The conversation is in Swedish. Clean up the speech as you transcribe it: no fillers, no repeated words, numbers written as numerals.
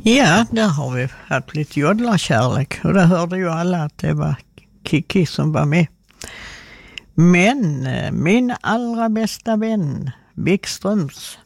Ja, där har vi haft lite jodlarkärlek och det hörde ju alla att det var Kiki som var med. Men min allra bästa vän, Wikströms